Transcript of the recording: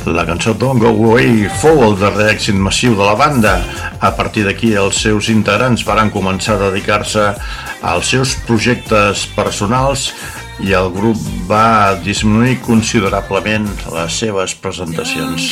La cançó Don't Go Away fou el darrer èxit massiu de la banda. A partir d'aquí, els seus integrants van començar a dedicar-se als seus projectes personals i el grup va disminuir considerablement les seves presentacions.